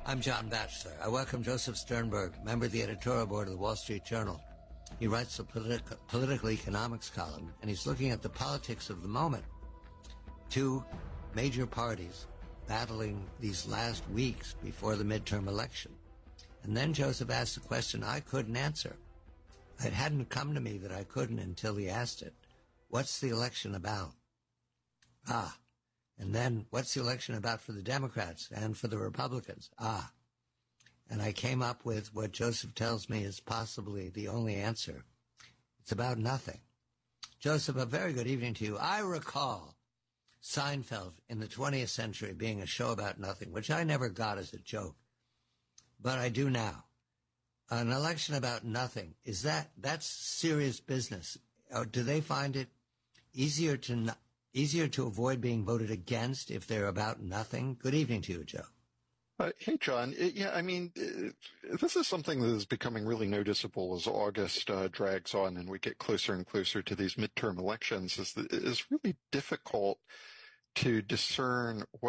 I'm John Batchelor. I welcome Joseph Sternberg, member of the editorial board of the Wall Street Journal. He writes a political economics column, and he's looking at the politics of the moment. Two major parties battling these last weeks before the midterm election. And then Joseph asked a question I couldn't answer. It hadn't come to me that I couldn't until he asked it. What's the election about? And then what's the election about for the Democrats and for the Republicans? And I came up with what Joseph tells me is possibly the only answer. It's about nothing. Joseph, a very good evening to you. I recall Seinfeld in the 20th century being a show about nothing, which I never got as a joke, but I do now. An election about nothing, that's serious business. Do they find it easier to avoid being voted against if they're about nothing? Good evening to you, Joe. Hey, John. This is something that is becoming really noticeable as August drags on and we get closer and closer to these midterm elections. Is really difficult to discern what